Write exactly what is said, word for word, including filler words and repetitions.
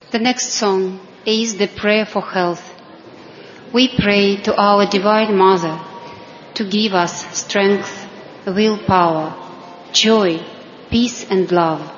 The next song is the prayer for health. We pray to our Divine Mother to give us strength, willpower, joy, peace and love.